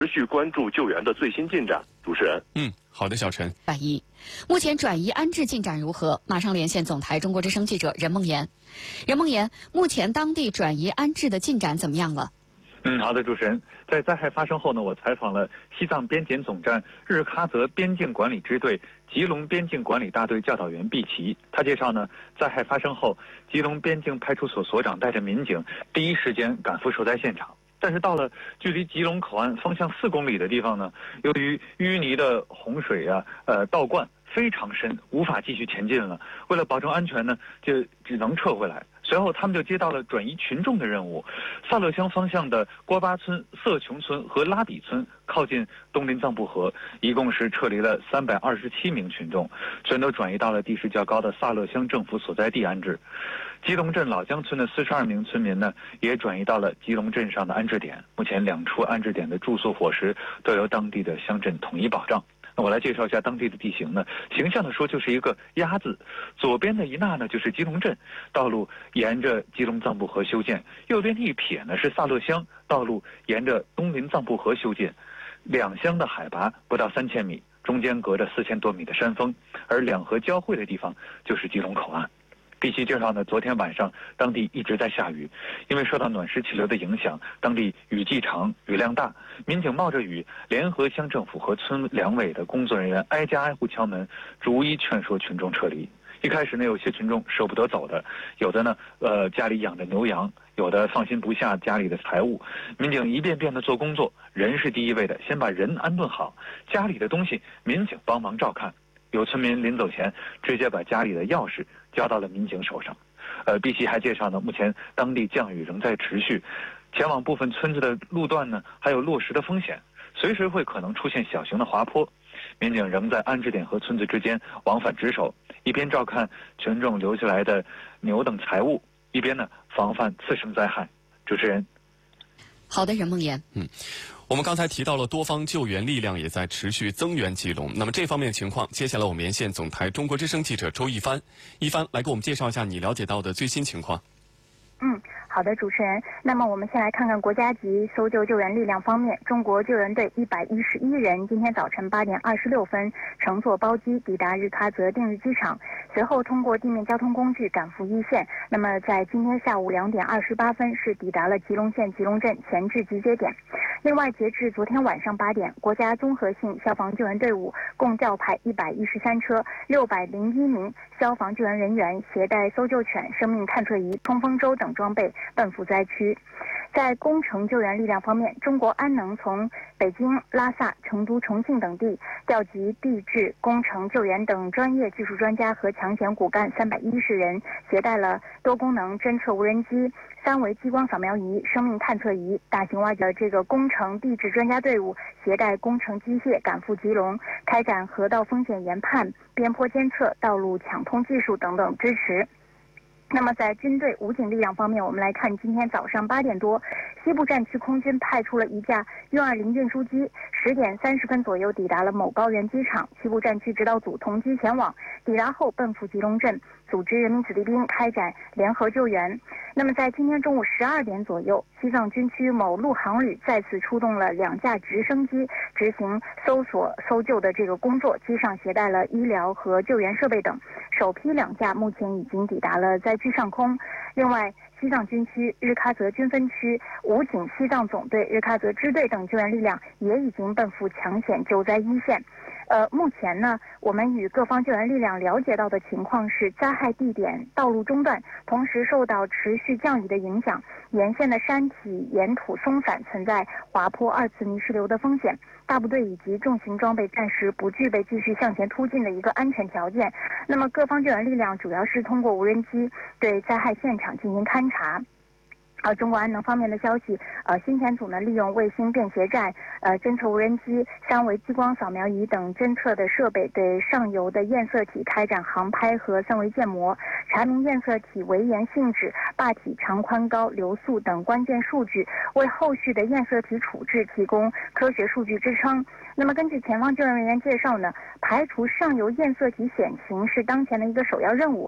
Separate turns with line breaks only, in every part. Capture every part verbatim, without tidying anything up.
持续关注救援的最新进展。主持人，
嗯，好的，小陈。
转移，目前转移安置进展如何？马上连线总台中国之声记者任梦妍。任梦妍，目前当地转移安置的进展怎么样了？
嗯，好的，主持人，在灾害发生后呢，我采访了西藏边检总站日喀则边境管理支队吉隆边境管理大队教导员毕奇。他介绍呢，灾害发生后，吉隆边境派出所所长带着民警第一时间赶赴受灾现场。但是到了距离吉隆口岸方向四公里的地方呢，由于淤泥的洪水啊，呃，倒灌非常深，无法继续前进了。为了保证安全呢，就只能撤回来。随后，他们就接到了转移群众的任务。萨勒乡方向的郭巴村、色琼村和拉比村靠近东林藏布河，一共是撤离了三百二十七名群众，全都转移到了地势较高的萨勒乡政府所在地安置。吉隆镇老江村的四十二名村民呢，也转移到了吉隆镇上的安置点。目前，两处安置点的住宿伙食都由当地的乡镇统一保障。那我来介绍一下当地的地形呢，形象的说就是一个鸭字，左边的一捺呢就是吉隆镇，道路沿着吉隆藏布河修建；右边的一撇呢是萨勒乡，道路沿着东林藏布河修建。两乡的海拔不到三千米，中间隔着四千多米的山峰，而两河交汇的地方就是吉隆口岸。毕奇介绍呢，昨天晚上当地一直在下雨，因为受到暖湿气流的影响，当地雨季长、雨量大，民警冒着雨，联合乡政府和村两委的工作人员挨家挨户敲门，逐一劝说群众撤离。一开始呢，有些群众舍不得走的，有的呢，呃，家里养着牛羊，有的放心不下家里的财物。民警一遍遍的做工作，人是第一位的，先把人安顿好，家里的东西民警帮忙照看。有村民临走前直接把家里的钥匙交到了民警手上。呃，毕奇还介绍呢，目前当地降雨仍在持续，前往部分村子的路段呢还有落石的风险，随时会可能出现小型的滑坡。民警仍在安置点和村子之间往返值守，一边照看群众留下来的牛等财物，一边呢防范次生灾害。主持人，
好的，任梦妍。
嗯。我们刚才提到了多方救援力量也在持续增援吉隆，那么这方面的情况，接下来我们连线总台中国之声记者周一帆，一帆来给我们介绍一下你了解到的最新情况。
嗯，好的，主持人。那么我们先来看看国家级搜救救援力量方面，中国救援队一百一十一人今天早晨八点二十六分乘坐包机抵达日喀则定日机场，随后通过地面交通工具赶赴一线。那么在今天下午两点二十八分是抵达了吉隆县吉隆镇前置集结点。另外，截至昨天晚上八点，国家综合性消防救援队伍共调派一百一十三车、六百零一名消防救援人员，携带搜救犬、生命探测仪、冲锋舟等装备奔赴灾区。在工程救援力量方面，中国安能从北京、拉萨、成都、重庆等地调集地质、工程救援等专业技术专家和抢险骨干三百一十人，携带了多功能侦测无人机、三维激光扫描仪、生命探测仪。大型外的这个工程地质专家队伍携带工程机械赶赴吉隆，开展河道风险研判、边坡监测、道路抢通技术等等支持。那么在军队武警力量方面，我们来看今天早上八点多，西部战区空军派出了一架运二零运输机，十点三十分左右抵达了某高原机场，西部战区指导组同机前往，抵达后奔赴吉隆镇，组织人民子弟兵开展联合救援。那么在今天中午十二点左右，西藏军区某陆航旅再次出动了两架直升机执行搜索搜救的这个工作，机上携带了医疗和救援设备等，首批两架目前已经抵达了灾区上空。另外，西藏军区、日喀则军分区、武警西藏总队、日喀则支队等救援力量也已经奔赴抢险救灾一线。呃，目前呢，我们与各方救援力量了解到的情况是，灾害地点道路中断，同时受到持续降雨的影响，沿线的山体岩土松散，存在滑坡、二次泥石流的风险。大部队以及重型装备暂时不具备继续向前突进的一个安全条件。那么各方救援力量主要是通过无人机对灾害现场进行勘察。呃，中国安能方面的消息，呃，新田组呢利用卫星便携站、呃侦测无人机、三维激光扫描仪等侦测的设备，对上游的验色体开展航拍和三维建模，查明验色体围岩性质、坝体长宽高、流速等关键数据，为后续的验色体处置提供科学数据支撑。那么根据前方救援人员介绍呢，排除上游验色体险情是当前的一个首要任务。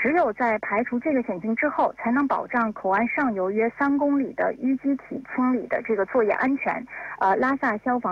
只有在排除这个险情之后，才能保障口岸上游约三公里的淤积体清理的这个作业安全。呃，拉萨消防